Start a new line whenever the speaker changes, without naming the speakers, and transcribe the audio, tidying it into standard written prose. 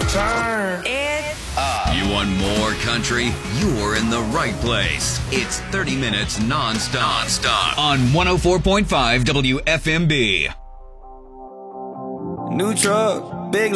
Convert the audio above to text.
Turn it up.
You want more country? You're in the right place. It's 30 minutes non-stop on 104.5 WFMB.
New truck, big